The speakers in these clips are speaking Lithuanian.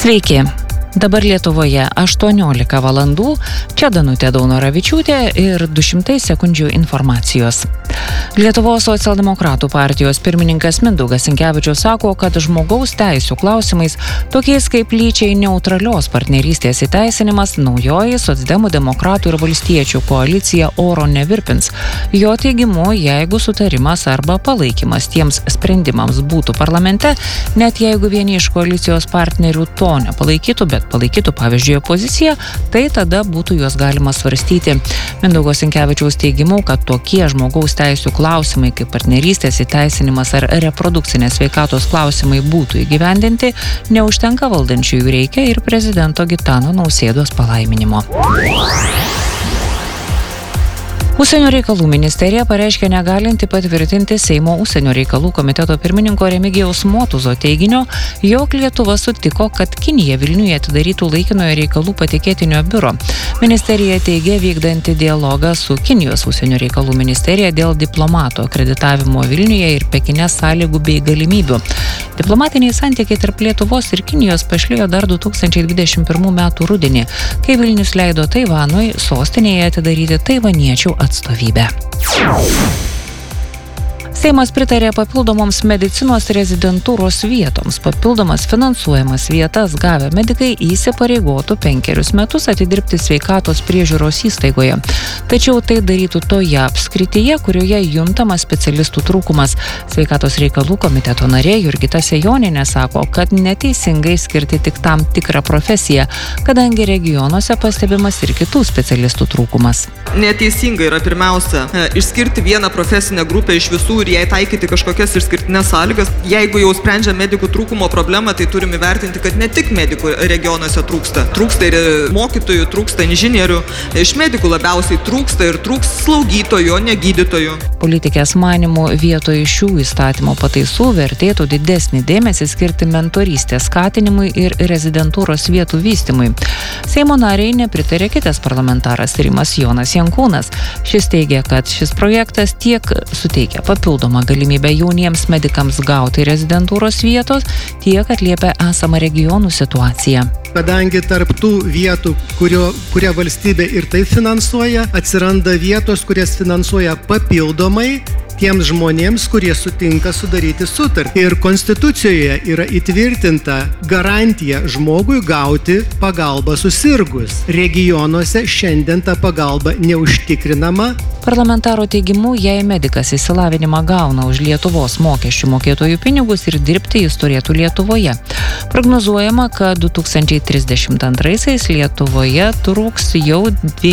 Sveiki. Dabar Lietuvoje 18 valandų, čia Danutė Daunoravičiūtė ir 200 sekundžių informacijos. Lietuvos socialdemokratų partijos pirmininkas Mindaugas Sinkevičius sako, kad žmogaus teisių klausimais, tokiais kaip lyčiai neutralios partnerystės įteisinimas, naujoji socdemų demokratų ir valstiečių koalicija oro nevirpins. Jo teigimu, jeigu sutarimas arba palaikymas tiems sprendimams būtų parlamente, net jeigu vieni iš koalicijos partnerių to nepalaikytų, bet palaikytų, pavyzdžiui, opoziciją, tai tada būtų juos galima svarstyti. Mindaugo Sinkevičiaus teigimu, kad tokie žmogaus teisių klausimai kaip partnerystės įteisinimas ar reprodukcinės sveikatos klausimai būtų įgyvendinti, neužtenka valdančiųjų, reikia ir prezidento Gitano Nausėdos palaiminimo. Užsienio reikalų ministerija pareiškė negalinti patvirtinti Seimo užsienio reikalų komiteto pirmininko Remigijaus Motuzo teiginio, jog Lietuva sutiko, kad Kinija Vilniuje atidarytų laikinojo reikalų patikėtinio biuro. Ministerija teigia vykdanti dialogą su Kinijos užsienio reikalų ministerija dėl diplomato akreditavimo Vilniuje ir Pekine sąlygų bei galimybių. Diplomatiniai santykiai tarp Lietuvos ir Kinijos pašlijo dar 2021 metų rudenį, kai Vilnius leido Taivanui sostinėje atidaryti taivaniečių atstovybę. Seimas pritarė papildomoms medicinos rezidentūros vietoms. Papildomas finansuojamas vietas gavę medikai įsipareigotų 5 metus atidirbti sveikatos priežiūros įstaigoje. Tačiau tai darytų toje apskrityje, kurioje juntamas specialistų trūkumas. Sveikatos reikalų komiteto narė Jurgita Sejonienė sako, kad neteisingai skirti tik tam tikrą profesiją, kadangi regionuose pastebimas ir kitų specialistų trūkumas. Neteisinga yra pirmiausia išskirti vieną profesinę grupę iš visų ir jai taikyti kažkokias išskirtinės sąlygas. Jeigu jau sprendžia medikų trūkumo problemą, tai turime įvertinti, kad ne tik medikų regionuose trūksta. Trūksta ir mokytojų, trūksta inžinierių. Iš medikų labiausiai trūksta ir trūks slaugytojų, o ne gydytojų. Politikės manymų vietoj šių įstatymo pataisų vertėtų didesnį dėmesį skirti mentorystės skatinimui ir rezidentūros vietų vystymui. Seimo nariai nepritarė kitas parlamentaras Rimas Jonas Jankūnas. Šis teigia, kad šis projektas tiek suteikia papildomą galimybę jauniems medikams gauti rezidentūros vietos, tiek atliepia esamą regionų situaciją. Kadangi tarp tų vietų, kurią valstybė ir taip finansuoja, atsiranda vietos, kurias finansuoja papildomai tiems žmonėms, kurie sutinka sudaryti sutartį. Ir Konstitucijoje yra įtvirtinta garantija žmogui gauti pagalbą susirgus. Regionuose šiandien ta pagalba neužtikrinama. Parlamentaro teigimu, jei medikas išsilavinimą gauna už Lietuvos mokesčių mokėtojų pinigus ir dirbti jis turėtų Lietuvoje. Prognozuojama, kad 2032 Lietuvoje trūks jau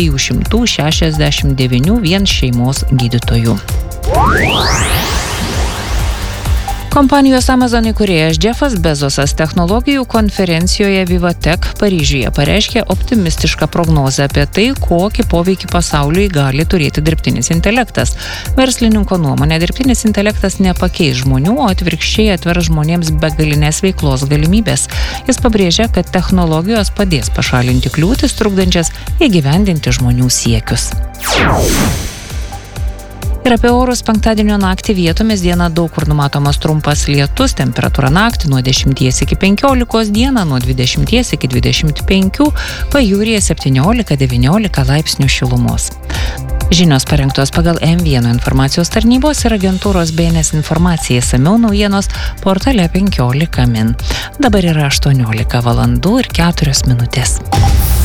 269 vien šeimos gydytojų. Kompanijos Amazon įkūrėjas Jeffas Bezosas technologijų konferencijoje Vivatech Paryžiuje pareiškė optimistišką prognozę apie tai, kokį poveikį pasauliui gali turėti dirbtinis intelektas. Verslininko nuomonė, dirbtinis intelektas nepakeis žmonių, o atvirkščiai atvers žmonėms begalinės veiklos galimybės. Jis pabrėžia, kad technologijos padės pašalinti kliūtis, trukdančias įgyvendinti žmonių siekius. Ir apie orus penktadienio naktį vietomis dieną daug kur numatomas trumpas lietus, temperatūra naktį nuo 10 iki 15, dieną nuo 20 iki 25, pajūryje 17-19 laipsnių šilumos. Žinios parengtos pagal M1 informacijos tarnybos ir agentūros BNS informacija, išsamiau naujienos portale 15 min. Dabar yra 18 valandų ir 4 minutės.